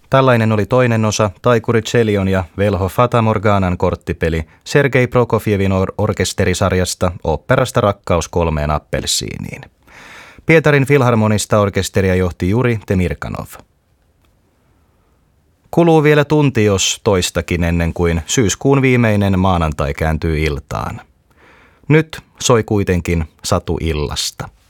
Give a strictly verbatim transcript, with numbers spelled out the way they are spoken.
Tällainen oli toinen osa Taikuri Chelion ja velho Fata Morganan korttipeli Sergei Prokofjevin or- orkesterisarjasta oopperasta Rakkaus kolmeen appelsiiniin. Pietarin filharmonista orkesteria johti Juri Temirkanov. Kuluu vielä tunti jos toistakin ennen kuin syyskuun viimeinen maanantai kääntyy iltaan. Nyt soi kuitenkin Satu illasta.